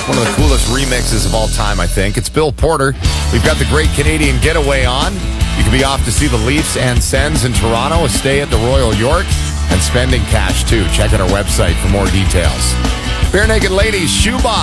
One of the coolest remixes of all time, I think. It's Bill Porter. We've got the Great Canadian Getaway on. You can be off to see the Leafs and Sens in Toronto, a stay at the Royal York, and spending cash, too. Check out our website for more details. Bare Naked Ladies, Shoebox.